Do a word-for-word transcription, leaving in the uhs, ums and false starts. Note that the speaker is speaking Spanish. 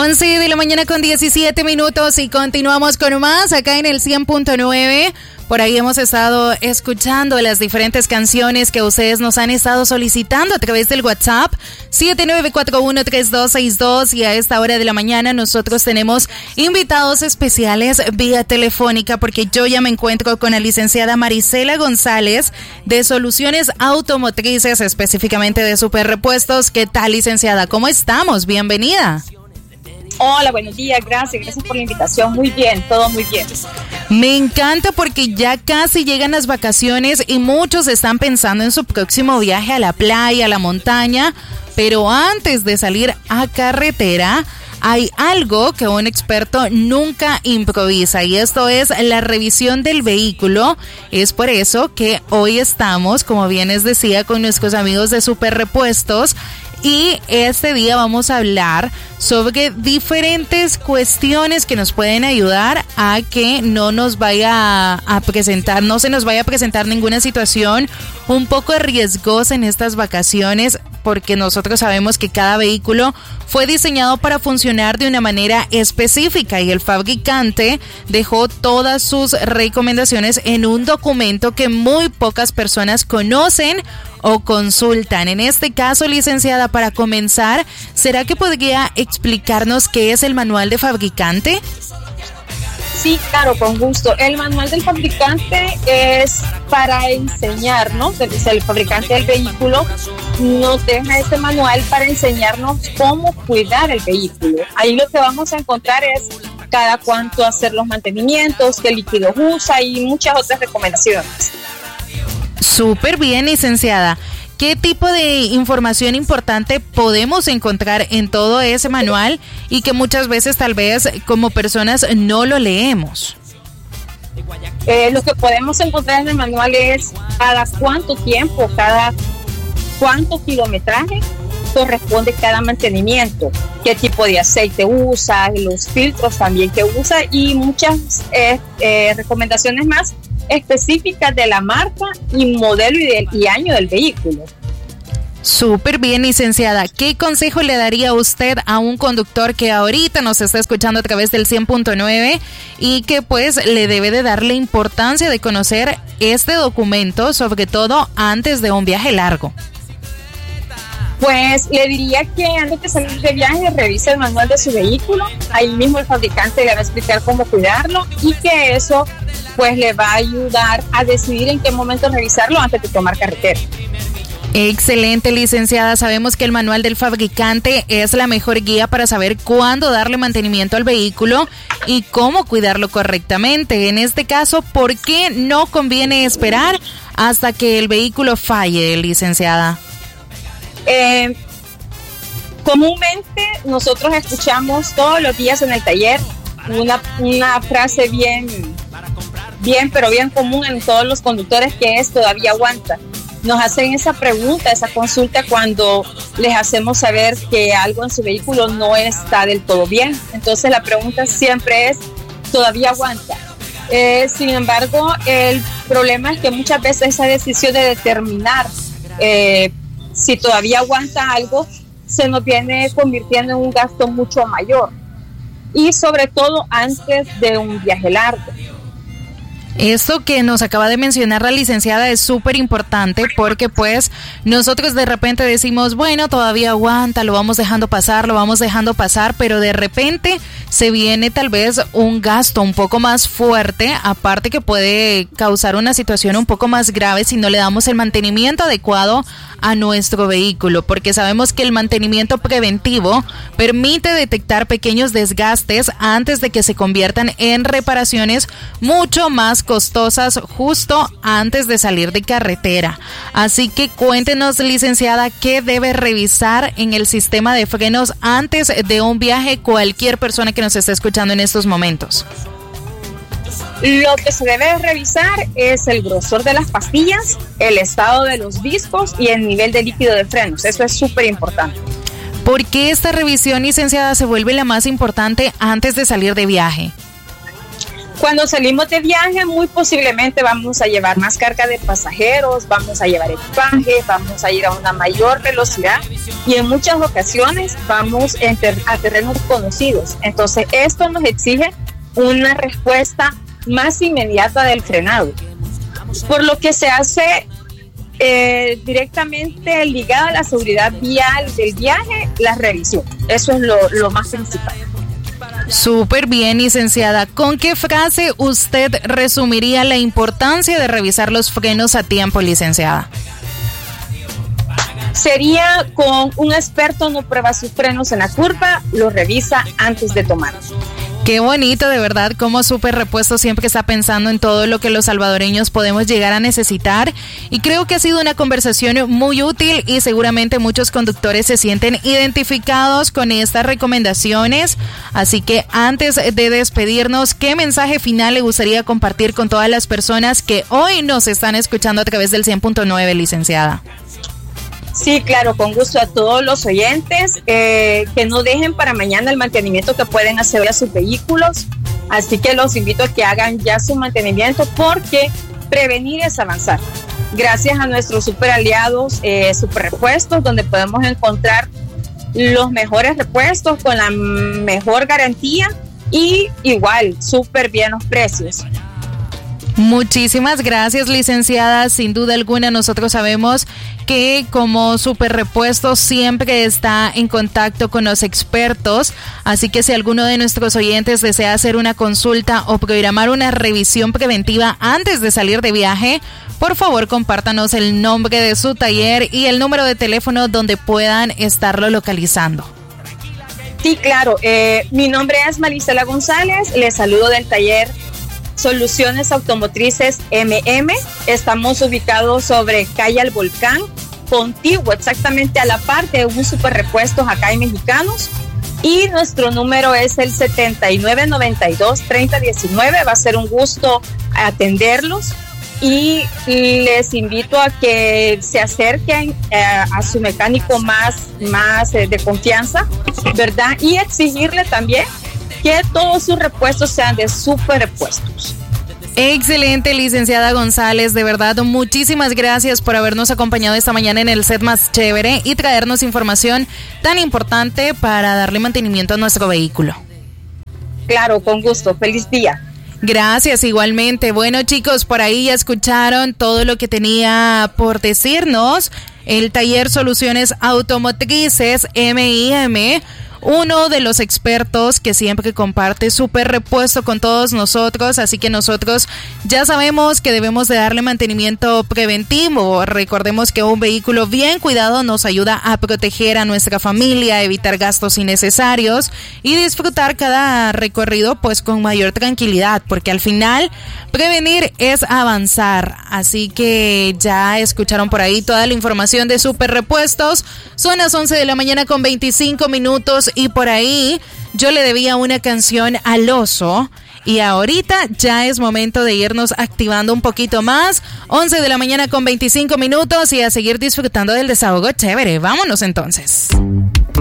once de la mañana con diecisiete minutos y continuamos con más acá en el cien punto nueve. Por ahí hemos estado escuchando las diferentes canciones que ustedes nos han estado solicitando a través del WhatsApp siete nueve cuatro uno tres dos seis dos, y a esta hora de la mañana nosotros tenemos invitados especiales vía telefónica porque yo ya me encuentro con la licenciada Marisela González de Soluciones Automotrices, específicamente de Superrepuestos. ¿Qué tal, licenciada? ¿Cómo estamos? Bienvenida. Hola, buenos días, gracias, gracias por la invitación. Muy bien, todo muy bien. Me encanta porque ya casi llegan las vacaciones y muchos están pensando en su próximo viaje a la playa, a la montaña, pero antes de salir a carretera hay algo que un experto nunca improvisa, y esto es la revisión del vehículo. Es por eso que hoy estamos, como bien les decía, con nuestros amigos de Superrepuestos. Y este día vamos a hablar sobre diferentes cuestiones que nos pueden ayudar a que no nos vaya a presentar, no se nos vaya a presentar ninguna situación un poco riesgosa en estas vacaciones, porque nosotros sabemos que cada vehículo fue diseñado para funcionar de una manera específica y el fabricante dejó todas sus recomendaciones en un documento que muy pocas personas conocen o consultan. En este caso, licenciada, para comenzar, ¿será que podría explicarnos qué es el manual de fabricante? Sí, claro, con gusto. El manual del fabricante es para enseñarnos, el fabricante del vehículo nos deja este manual para enseñarnos cómo cuidar el vehículo. Ahí lo que vamos a encontrar es cada cuánto hacer los mantenimientos, qué líquidos usa y muchas otras recomendaciones. Súper bien, licenciada. ¿Qué tipo de información importante podemos encontrar en todo ese manual y que muchas veces tal vez como personas no lo leemos? Eh, lo que podemos encontrar en el manual es cada cuánto tiempo, cada cuánto kilometraje corresponde cada mantenimiento, qué tipo de aceite usa, los filtros también que usa y muchas eh, eh, recomendaciones más específicas de la marca y modelo y, de, y año del vehículo. Súper bien, licenciada. ¿Qué consejo le daría usted a un conductor que ahorita nos está escuchando a través del cien punto nueve y que pues le debe de darle importancia de conocer este documento, sobre todo antes de un viaje largo? Pues le diría que antes de salir de viaje revise el manual de su vehículo. Ahí mismo el fabricante le va a explicar cómo cuidarlo y que eso pues le va a ayudar a decidir en qué momento revisarlo antes de tomar carretera. Excelente, licenciada. Sabemos que el manual del fabricante es la mejor guía para saber cuándo darle mantenimiento al vehículo y cómo cuidarlo correctamente. En este caso, ¿por qué no conviene esperar hasta que el vehículo falle, licenciada? Eh, comúnmente nosotros escuchamos todos los días en el taller una, una frase bien, bien, pero bien común en todos los conductores, que es todavía aguanta. Nos hacen esa pregunta, esa consulta cuando les hacemos saber que algo en su vehículo no está del todo bien. Entonces la pregunta siempre es, ¿todavía aguanta? Eh, sin embargo, el problema es que muchas veces esa decisión de determinar eh, si todavía aguanta algo se nos viene convirtiendo en un gasto mucho mayor y sobre todo antes de un viaje largo. Esto que nos acaba de mencionar la licenciada es súper importante porque pues nosotros de repente decimos, bueno, todavía aguanta, lo vamos dejando pasar, lo vamos dejando pasar, pero de repente se viene tal vez un gasto un poco más fuerte, aparte que puede causar una situación un poco más grave si no le damos el mantenimiento adecuado a nuestro vehículo, porque sabemos que el mantenimiento preventivo permite detectar pequeños desgastes antes de que se conviertan en reparaciones mucho más costosas justo antes de salir de carretera. Así que cuéntenos, licenciada, qué debe revisar en el sistema de frenos antes de un viaje cualquier persona que nos esté escuchando en estos momentos. Lo que se debe revisar es el grosor de las pastillas, el estado de los discos y el nivel de líquido de frenos. Eso es súper importante. ¿Por qué esta revisión, licenciada, se vuelve la más importante antes de salir de viaje? Cuando salimos de viaje, muy posiblemente vamos a llevar más carga de pasajeros, vamos a llevar equipaje, vamos a ir a una mayor velocidad y en muchas ocasiones vamos a terrenos conocidos. Entonces, esto nos exige una respuesta más inmediata del frenado, por lo que se hace eh, directamente ligada a la seguridad vial del viaje, la revisión. Eso es lo, lo más principal. Súper bien, licenciada. ¿Con qué frase usted resumiría la importancia de revisar los frenos a tiempo, licenciada? Sería: con un experto no prueba sus frenos en la curva, los revisa antes de tomar. Qué bonito, de verdad, como Super Repuesto siempre está pensando en todo lo que los salvadoreños podemos llegar a necesitar, y creo que ha sido una conversación muy útil y seguramente muchos conductores se sienten identificados con estas recomendaciones. Así que antes de despedirnos, ¿qué mensaje final le gustaría compartir con todas las personas que hoy nos están escuchando a través del cien punto nueve, licenciada? Sí, claro, con gusto a todos los oyentes, eh, que no dejen para mañana el mantenimiento que pueden hacer a sus vehículos. Así que los invito a que hagan ya su mantenimiento, porque prevenir es avanzar. Gracias a nuestros super aliados, eh, Super Repuestos, donde podemos encontrar los mejores repuestos con la mejor garantía y igual súper bien los precios. Muchísimas gracias, licenciada. Sin duda alguna, nosotros sabemos que como Super Repuestos siempre está en contacto con los expertos, así que si alguno de nuestros oyentes desea hacer una consulta o programar una revisión preventiva antes de salir de viaje, por favor compártanos el nombre de su taller y el número de teléfono donde puedan estarlo localizando. Sí, claro. Eh, mi nombre es Marisela González, les saludo del taller Soluciones Automotrices M M. Estamos ubicados sobre calle Al Volcán, contiguo exactamente a la par de un Super Repuestos acá en Mexicanos, y nuestro número es el setenta y nueve noventa y dos treinta diecinueve. Va a ser un gusto atenderlos y les invito a que se acerquen eh, a su mecánico más, más eh, de confianza, ¿verdad? Y exigirle también que todos sus repuestos sean de Super Repuestos. Excelente, licenciada González, de verdad, muchísimas gracias por habernos acompañado esta mañana en el set más chévere y traernos información tan importante para darle mantenimiento a nuestro vehículo. Claro, con gusto. Feliz día. Gracias, igualmente. Bueno, chicos, por ahí ya escucharon todo lo que tenía por decirnos el taller Soluciones Automotrices M I M, uno de los expertos que siempre comparte Super Repuesto con todos nosotros, así que nosotros ya sabemos que debemos de darle mantenimiento preventivo. Recordemos que un vehículo bien cuidado nos ayuda a proteger a nuestra familia, a evitar gastos innecesarios y disfrutar cada recorrido pues con mayor tranquilidad, porque al final prevenir es avanzar. Así que ya escucharon por ahí toda la información de Super Repuestos. Son las once de la mañana con veinticinco minutos y por ahí yo le debía una canción al oso y ahorita ya es momento de irnos activando un poquito más. once de la mañana con veinticinco minutos y a seguir disfrutando del desahogo chévere. Vámonos entonces.